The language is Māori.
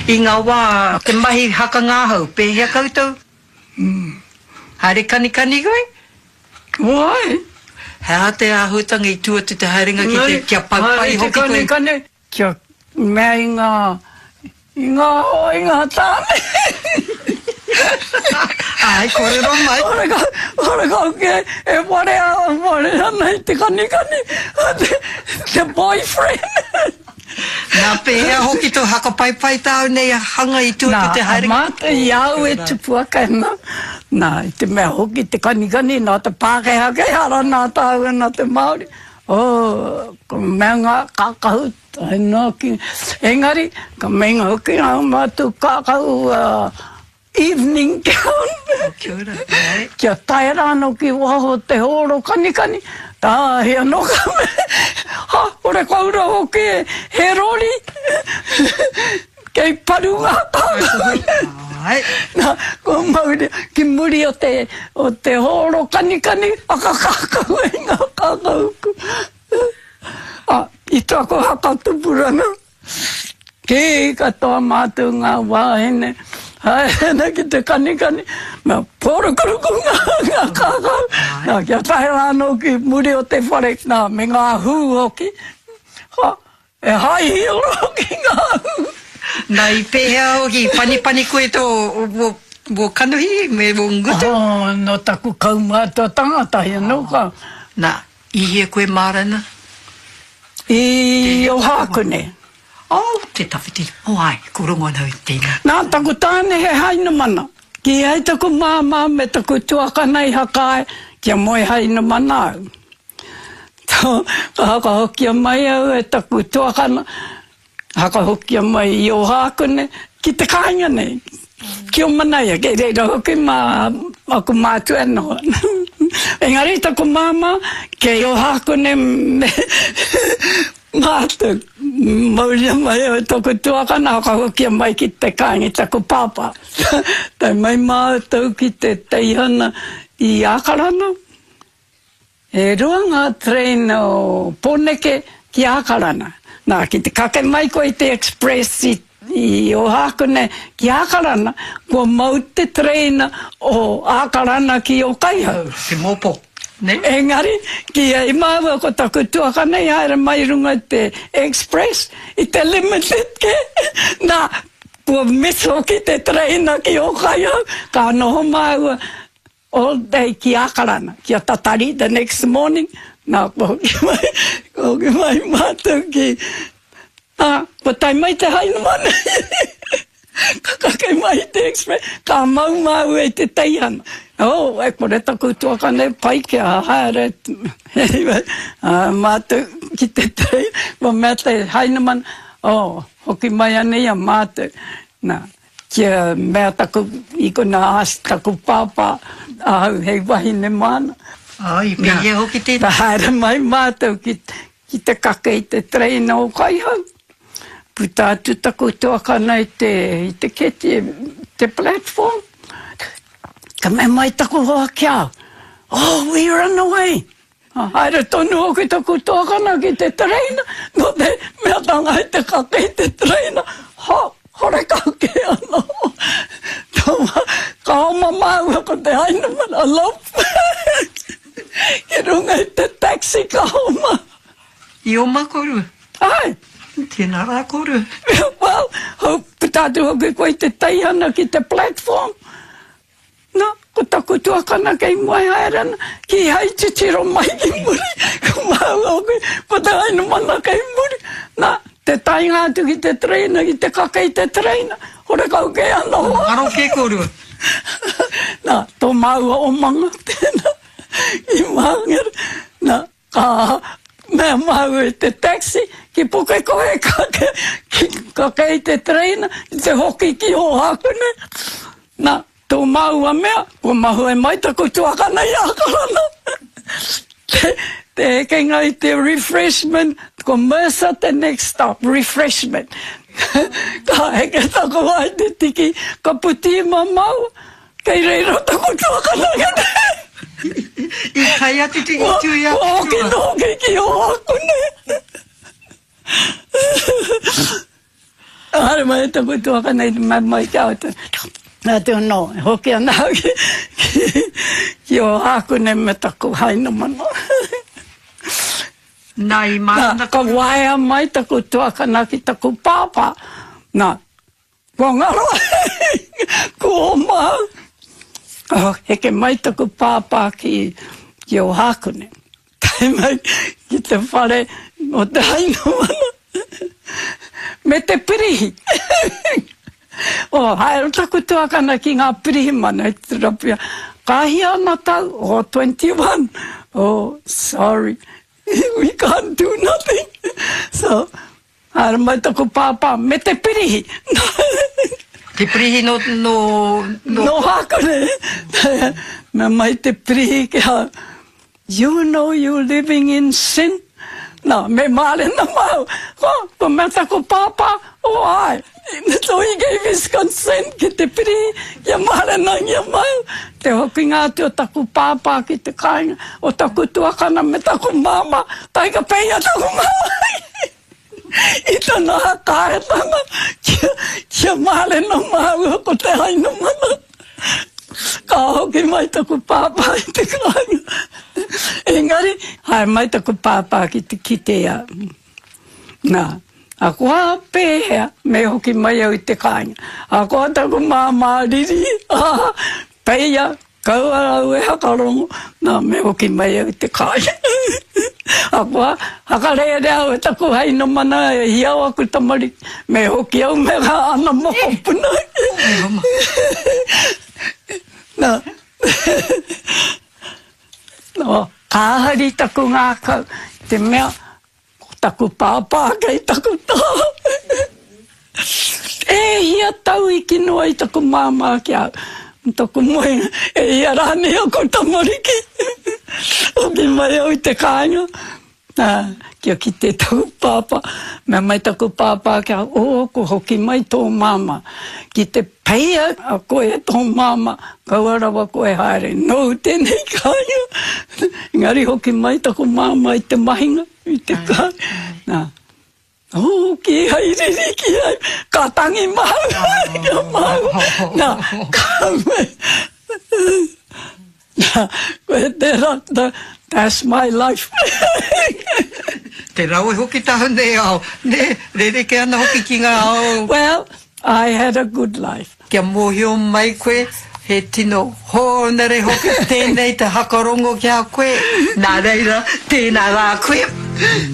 I ngā wā, ke mahi haka ngā hau, pēhea koutou? Haere kani koe? Wai. Hea te āhutanga I tuatu te haerenga ki te kia paupai hoki koe? Kani. Kia mea I ngā tāne. Ai, kōrero mai. Ora kau ke, e ware ana I te kani. Te boyfriend. Nā pēhea hoki tō haka pai tāu nei a hanga I tuatu te haerenga. Nā, mata iau e tupuaka nā, I te mea hoki te kani, nā te Pākehā kei hara nā tāu nā te Māori. Ko mea ngā kākahu, engari, ka mea ngā hoki ngā mātu kākahu evening gown. Kia ora, ai. Kia taera anō ki waho te horo kani. Tā he anō ka me. Ore kaura hoki he rori. Kei parunga tāu. Ai. Nā, ko mauri, ki muri o te horo kani, aka kākahu e ngā kākahuku. I tako haka tupurana. Ki katoa mātou ngā wāhene. Haena ki te kani, mea pōrukuruku ngā kākau. Nā, kia taera anō ki muri o te whare, nā, me ngā hū hoki. E hai hiro hoki ngā hū. Nā I pēhea hoki, pani koe tō wo kanuhi, me wo ngutu. No taku kaumātua tangata, anō ka. Nā, ihia koe mārana? I Ohakune. Te tawhiti. Ai, ko rongo nau I tēnā. Nā taku tāne he haina mana. Ki hei taku māmā me taku tuakana I hakae, kia moe haina mana au. Ka haka hokia mai au e taku tuakana. Haka hokia mai I Ohakune, ki te kāinga nei. Ki o manaia, kei reira hoki aku mātu anō. Engari taku māmā, kei Ohakune me mātu. Mauria mai o toko tuakana, haka hokia mai ki te kāinga taku pāpā. Tai mai mātou ki te teihana I Ākarana. E rua ngā treina o Poneke ki Ākarana. Nā, ki te kake mai ko I te Express I Ohakune ki Ākarana, kua mau te treina o Ākarana ki o Kaihau. Te mopo. Engari, ki e māua ko taku tuakana I haere mai runga te Express, I te Limited ke. Nā, kua miso ki te treina ki o Kaihau, ka noho māua all day ki Ākarana, ki a tatari the next morning. Nā, koki mai mātou ki. Ko tai mai te haina mana. Ka kake mai te Express, ka mau e te teihana. E kore taku tuakane pai ki a haere. Mātou ki te tei, mo mea te haina mana. Hoki mai anei a mātou. Nā, kia mea taku, I kona asi taku pāpā, ahau hei wahine mana. Ai, pēhea hoki tēnā. Ta haere mai mātou ki te kake I te treina o Kaihau. Puta atu taku tuakana I te keti, te platform. Ka me mai taku hoa kia. We run away. Haere tonu hoki taku tuakana ki te treina. No te mea tanga I te kake I te treina. Hore kake anō. Ka oma māua ko te haina mana lop. Ki runga I te taxi ka oma. I oma koru? Ai. Tēnā rā koru. Well, tātu hoki koe te teihana ki te platform. Nā, ko taku tuakana kei mai haerana, ki hei titiro mai ki muri. Ko māua hoki, ko te haina mana kei muri. Nā, te tainga atu ki te treina, ki te kake I te treina. Hore kau ke anō. Aro ke koru. Nā, tō māua o manga tēnā. I māngera. Nā, mea mau I te taxi, ki puke koe kake I te treina, I te hoki ki Ohakune. Nā, tō maua mea, ko mahu e mai taku tuakana I Ākarana. Te hekenga I te refreshment, ko Mercer te next stop, refreshment. Ka heke taku ai te tiki, ka puti ma mau, kei reira taku tuakana kene. I kai atu te itu ia. Hoki noke ki Ohakune. Are mai te ko tua kana I mai kia te. Nā te no, hoki ana ki o hākune me taku haina mana. Nai mana. Ka waia mai taku tuakana ki taku pāpā. Nā, wangaro. Ko mau. Heke mai taku pāpā ki o hākune. Tai mai ki te whare o te haina mana. Me te pirihi. Hae taku tuakana ki ngā pirihi mana I te rapia. Kahi ana tau, 21. Oh, sorry. We can't do nothing. So, hae mai taku pāpā, me te pirihi. Te pirihi no Hākone. Me mai te pirihi ki ha. You know you're living in sin. No, me mare na mau. Ko me taku pāpā, ai. So he gave his consent ki te piri, ia mare na ia mau. Te hoki ngā te o taku pāpā ki te kāinga, o taku tuakana me taku māma, taika peia taku māma. I tana hakaetana, kia mare na mau ko te haina mana. Ka hoki mai taku pāpā I te kāinga. Engari, hae mai taku pāpā ki te kitea. Nā. A kua pēhea, me hoki mai au I te kāinga. A kua taku māmā riri, peia, kaua au hakarongo, nā me hoki mai au I te kāinga. A kua hakarea reo e taku haina mana e hiau aku tamari, me hoki au me ka ana mohopuna. Nā, no, kāhari taku ngā kau, te mea, taku pāpā kei taku tā. Hia tau I kinoa I taku māmā kia. Taku moe, hia rāne ako tamariki. Hoki mai au I te kāinga. Kia ki te taku pāpā. Me mai taku pāpā kia, ko hoki mai tō māmā. Ki te peia a koe tō māmā. Kaurawa koe haere. No, tēnei kāinga. Ngari hoki mai taku māmā I te mahinga. I te kā. Nā. Ki hai riri ki hai. Ka tangi mau. Kia mau. Nā. Ka me. Nā. Koe te rata. That's my life. Te rau e hoki tahu ne au. Ne, rere ke ana hoki ki ngā au. Well, I had a good life. Kia mōhio mai koe. He tino hōnere hoki tēnei te hakarongo ki a koe. Nā reira, tēnā rā koe.